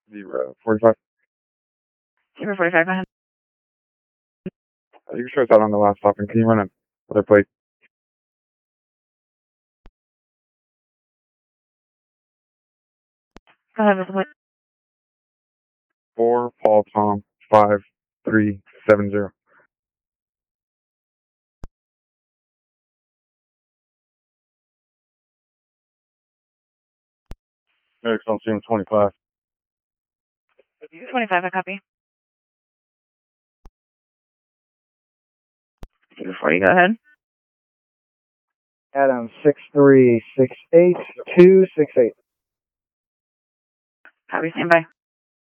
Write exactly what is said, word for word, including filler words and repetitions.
Zero forty-five. Zero forty-five, go ahead. Uh, you can show us out on the last stop, and can you run another plate? Go ahead with the plate. Four Paul Tom five three seven zero. Eric's on scene twenty-five. twenty-five, I copy. Zero forty, go ahead. Adam six three six eight two six eight. Copy, stand by.